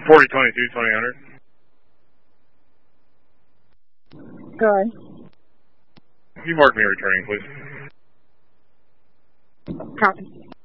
4022, 2000. Go ahead. You mark me returning, please. Copy.